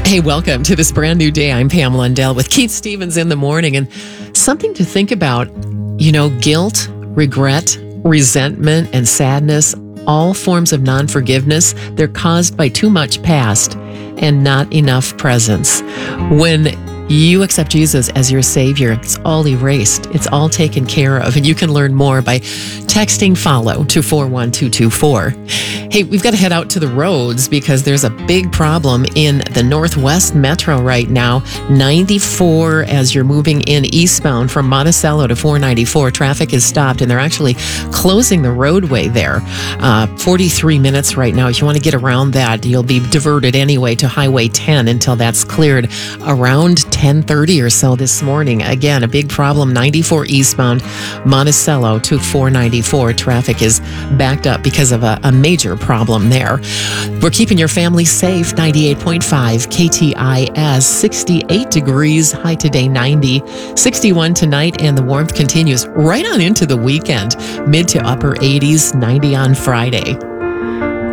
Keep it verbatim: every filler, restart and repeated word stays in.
Hey, welcome to this brand new day. I'm Pam Lundell with Keith Stevens in the morning, and something to think about, you know, guilt, regret, resentment, and sadness, all forms of non-forgiveness, they're caused by too much past and not enough presence. When you accept Jesus as your Savior, it's all erased. It's all taken care of. And you can learn more by texting FOLLOW to four one two two four. Hey, we've got to head out to the roads because there's a big problem in the Northwest Metro right now. ninety-four, as you're moving in eastbound from Monticello to four ninety-four, traffic is stopped and they're actually closing the roadway there. Uh, forty-three minutes right now. If you want to get around that, you'll be diverted anyway to Highway ten until that's cleared around ten thirty or so this morning. Again, a big problem, ninety-four eastbound, Monticello to four ninety-four. Traffic is backed up because of a, a major problem there. We're keeping your family safe. ninety-eight point five K T I S, sixty-eight degrees, high today ninety, sixty-one tonight, and the warmth continues right on into the weekend. Mid to upper eighties, ninety on Friday.